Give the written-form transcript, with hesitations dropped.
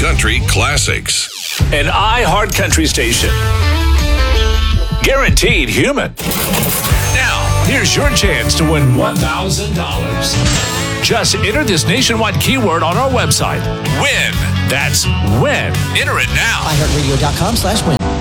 Country classics. An iHeart Country station. Guaranteed human. Now, here's your chance to win $1,000. Just enter this nationwide keyword on our website. Win. That's WIN. Enter it now. iHeartRadio.com/win.